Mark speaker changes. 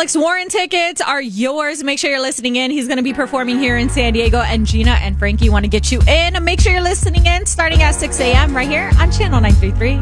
Speaker 1: Alex Warren tickets are yours. Make sure you're listening in. He's going to be performing here in San Diego, and Gina and Frankie want to get you in. Make sure you're listening in starting at 6 a.m. right here on Channel 933.